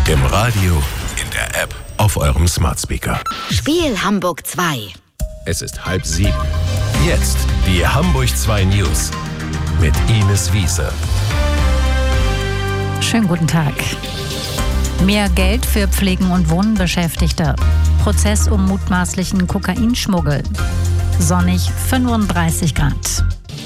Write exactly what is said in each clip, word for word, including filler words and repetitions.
Im Radio, in der App, auf eurem Smart Speaker. Spiel Hamburg zwei. Es ist halb sieben. Jetzt die Hamburg zwei News mit Ines Wiese. Schönen guten Tag. Mehr Geld für Pflegen und Wohnen Beschäftigte. Prozess um mutmaßlichen Kokainschmuggel. Sonnig fünfunddreißig Grad.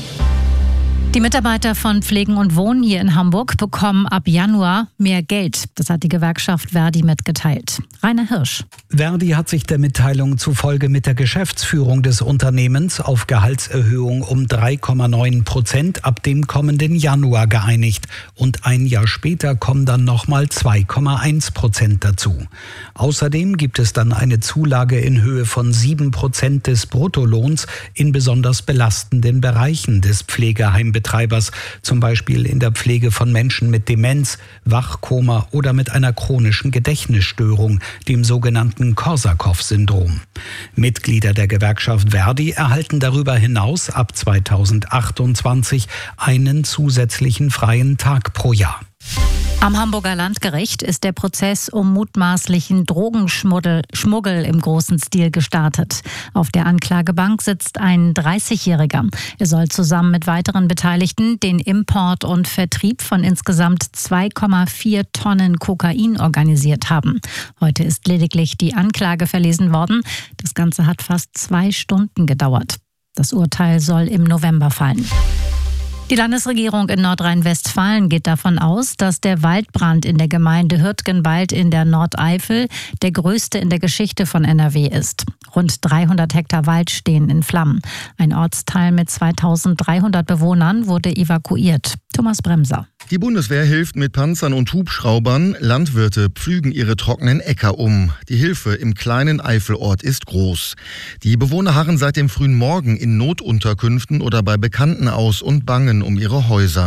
Die Mitarbeiter von Pflegen und Wohnen hier in Hamburg bekommen ab Januar mehr Geld. Das hat die Gewerkschaft Verdi mitgeteilt. Rainer Hirsch. Verdi hat sich der Mitteilung zufolge mit der Geschäftsführung des Unternehmens auf Gehaltserhöhung um drei Komma neun Prozent ab dem kommenden Januar geeinigt. Und ein Jahr später kommen dann nochmal zwei Komma eins Prozent dazu. Außerdem gibt es dann eine Zulage in Höhe von sieben Prozent des Bruttolohns in besonders belastenden Bereichen des Pflegeheimbetreibers. Betreibers, zum Beispiel in der Pflege von Menschen mit Demenz, Wachkoma oder mit einer chronischen Gedächtnisstörung, dem sogenannten Korsakow-Syndrom. Mitglieder der Gewerkschaft Verdi erhalten darüber hinaus ab zweitausendachtundzwanzig einen zusätzlichen freien Tag pro Jahr. Am Hamburger Landgericht ist der Prozess um mutmaßlichen Drogenschmuggel Schmuggel im großen Stil gestartet. Auf der Anklagebank sitzt ein dreißigjähriger. Er soll zusammen mit weiteren Beteiligten den Import und Vertrieb von insgesamt zwei Komma vier Tonnen Kokain organisiert haben. Heute ist lediglich die Anklage verlesen worden. Das Ganze hat fast zwei Stunden gedauert. Das Urteil soll im November fallen. Die Landesregierung in Nordrhein-Westfalen geht davon aus, dass der Waldbrand in der Gemeinde Hürtgenwald in der Nordeifel der größte in der Geschichte von N R W ist. Rund dreihundert Hektar Wald stehen in Flammen. Ein Ortsteil mit zweitausenddreihundert Bewohnern wurde evakuiert. Thomas Bremser. Die Bundeswehr hilft mit Panzern und Hubschraubern. Landwirte pflügen ihre trockenen Äcker um. Die Hilfe im kleinen Eifelort ist groß. Die Bewohner harren seit dem frühen Morgen in Notunterkünften oder bei Bekannten aus und bangen um ihre Häuser.